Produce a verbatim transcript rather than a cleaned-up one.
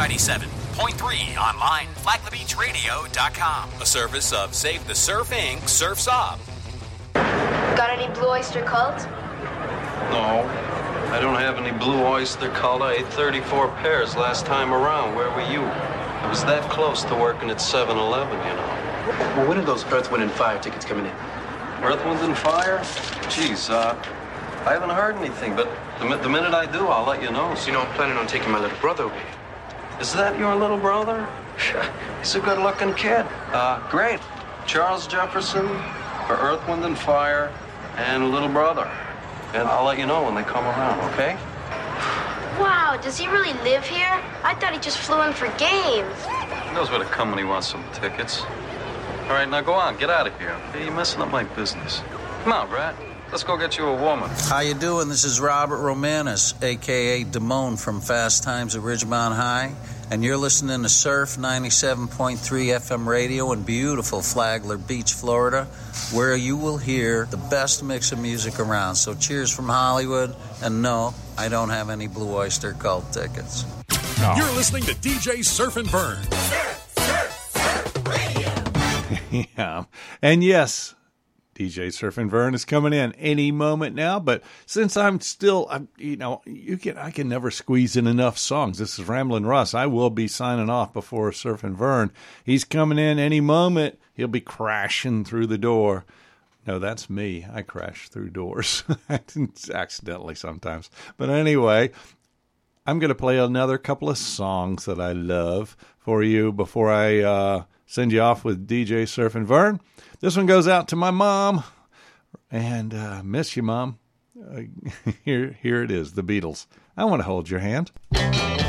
ninety-seven point three online, flag the beach radio dot com. A service of Save the Surf Incorporated. Surf's Up. Got any Blue Oyster Cult? No, I don't have any Blue Oyster Cult. I ate thirty-four pairs last time around. Where were you? I was that close to working at seven eleven, you know. Well, when are those Earth, Wind, and Fire tickets coming in? Earth, Wind, and Fire? Jeez, uh, I haven't heard anything, but the, the minute I do, I'll let you know. So, you know, I'm planning on taking my little brother over here. Is that your little brother? He's a good-looking kid. Uh, great. Charles Jefferson for Earth, Wind, and Fire, and little brother. And I'll let you know when they come around, okay? Wow, does he really live here? I thought he just flew in for games. He knows where to come when he wants some tickets. All right, now go on. Get out of here. Hey, you're messing up my business. Come on, Brad. Let's go get you a woman. How you doing? This is Robert Romanus, a k a. Damone from Fast Times at Ridgemont High. And you're listening to Surf ninety-seven point three F M radio in beautiful Flagler Beach, Florida, where you will hear the best mix of music around. So cheers from Hollywood. And no, I don't have any Blue Oyster Cult tickets. No. You're listening to D J Surf and Burn. Surf, surf, surf radio. Yeah. And yes, D J Surf and Vern is coming in any moment now, but since I'm still, I'm, you know, you can I can never squeeze in enough songs. This is Ramblin' Russ. I will be signing off before Surf and Vern. He's coming in any moment. He'll be crashing through the door. No, that's me. I crash through doors accidentally sometimes. But anyway, I'm going to play another couple of songs that I love for you before I uh, send you off with D J Surf and Vern. This one goes out to my mom, and uh, miss you, Mom. Uh, here, here it is, the Beatles. I Want to Hold Your Hand.